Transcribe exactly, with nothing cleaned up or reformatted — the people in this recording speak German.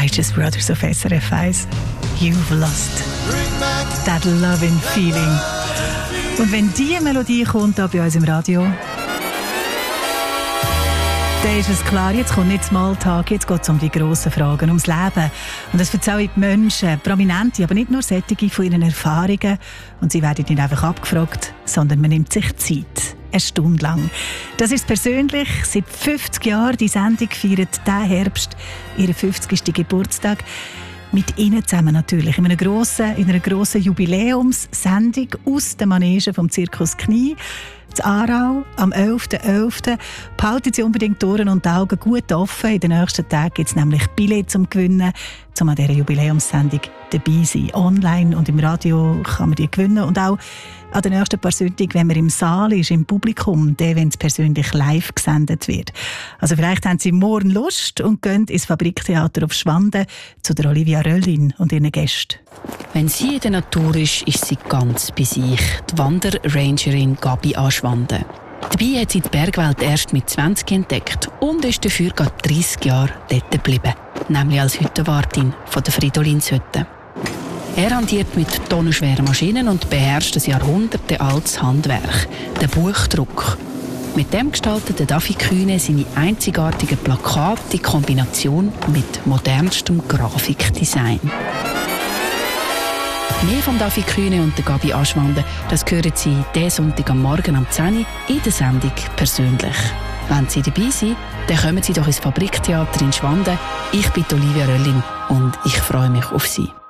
Righteous Brothers auf S R F eins. You've lost that loving feeling. Und wenn diese Melodie kommt da bei uns im Radio, dann ist es klar, jetzt kommt nicht Smalltalk, jetzt geht es um die grossen Fragen, ums Leben. Und das erzählen die Menschen, Prominente, aber nicht nur solche von ihren Erfahrungen. Und sie werden nicht einfach abgefragt, sondern man nimmt sich Zeit. Eine Stunde lang. Das ist persönlich. Seit fünfzig Jahren die Sendung feiert diesen Herbst ihren fünfzigsten Geburtstag. Mit Ihnen zusammen natürlich. In einer grossen, in einer grossen Jubiläumssendung aus der Manege vom Zirkus Knie. In Aarau am elften elften Behalten Sie unbedingt die Ohren und die Augen gut offen. In den nächsten Tagen gibt es nämlich Billett zum Gewinnen, um an dieser Jubiläumssendung dabei zu sein. Online und im Radio kann man die gewinnen. Und auch an den nächsten paar Sonntagen, wenn man im Saal ist, im Publikum, dann, wenn es persönlich live gesendet wird. Also vielleicht haben Sie morgen Lust und gehen ins Fabriktheater auf Schwanden zu der Olivia Röllin und ihren Gästen. Wenn sie in der Natur ist, ist sie ganz bei sich. Die Wanderrangerin Gabi an Schwanden. Dabei hat sie die Bergwelt erst mit zwanzig entdeckt und ist dafür gerade dreissig Jahre dort geblieben. Nämlich als Hüttenwartin von der Fridolinshütte. Er hantiert mit tonnenschweren Maschinen und beherrscht ein jahrhundertealtes Handwerk, den Buchdruck. Mit dem gestaltet Daffy Kühne seine einzigartigen Plakate in Kombination mit modernstem Grafikdesign. Mehr von Daffy Kühne und der Gabi Aschwanden, das hören Sie diesen Sonntag am Morgen um zehn Uhr in der Sendung «Persönlich». Wenn Sie dabei sind, dann kommen Sie doch ins Fabriktheater in Schwanden. Ich bin Olivia Röllin und ich freue mich auf Sie.